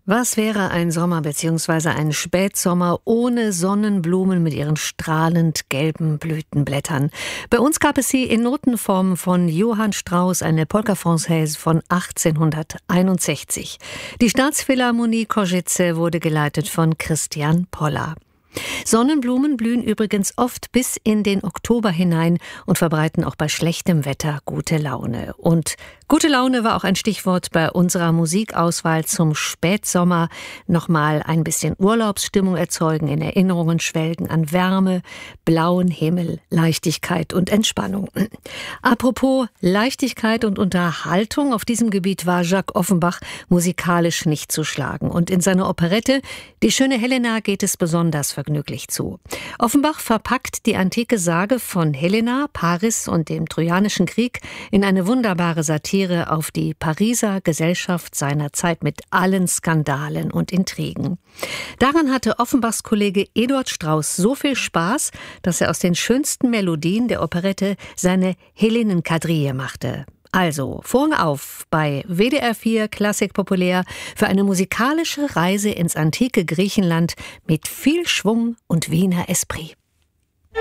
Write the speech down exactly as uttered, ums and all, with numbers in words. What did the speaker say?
Was wäre ein Sommer bzw. ein Spätsommer ohne Sonnenblumen mit ihren strahlend gelben Blütenblättern? Bei uns gab es sie in Notenform von Johann Strauss, eine Polka Française von achtzehnhunderteinundsechzig. Die Staatsphilharmonie Košice wurde geleitet von Christian Poller. Sonnenblumen blühen übrigens oft bis in den Oktober hinein und verbreiten auch bei schlechtem Wetter gute Laune. Und gute Laune war auch ein Stichwort bei unserer Musikauswahl zum Spätsommer. Nochmal ein bisschen Urlaubsstimmung erzeugen, in Erinnerungen schwelgen an Wärme, blauen Himmel, Leichtigkeit und Entspannung. Apropos Leichtigkeit und Unterhaltung, auf diesem Gebiet war Jacques Offenbach musikalisch nicht zu schlagen. Und in seiner Operette Die schöne Helena geht es besonders vergnüglich zu. Offenbach verpackt die antike Sage von Helena, Paris und dem Trojanischen Krieg in eine wunderbare Satire auf die Pariser Gesellschaft seiner Zeit mit allen Skandalen und Intrigen. Daran hatte Offenbachs Kollege Eduard Strauss so viel Spaß, dass er aus den schönsten Melodien der Operette seine Helenenkadrille machte. Also, Vorhang auf bei W D R vier Klassik Populär für eine musikalische Reise ins antike Griechenland mit viel Schwung und Wiener Esprit.